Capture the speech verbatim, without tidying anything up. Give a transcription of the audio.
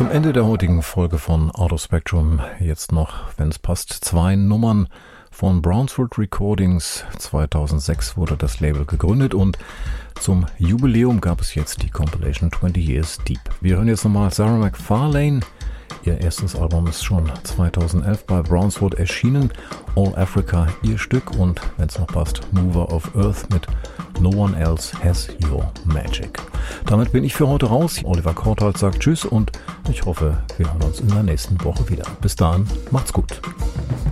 Zum Ende der heutigen Folge von Out of Spectrum jetzt noch, wenn es passt, zwei Nummern von Brownswood Recordings. zweitausendsechs wurde das Label gegründet und zum Jubiläum gab es jetzt die Compilation twenty Years Deep. Wir hören jetzt nochmal Sarah McFarlane. Ihr erstes Album ist schon zweitausendelf bei Brownswood erschienen. All Africa ihr Stück und, wenn es noch passt, Mover of Earth mit No One Else Has Your Magic. Damit bin ich für heute raus. Oliver Kortholt sagt Tschüss und ich hoffe, wir hören uns in der nächsten Woche wieder. Bis dahin, macht's gut.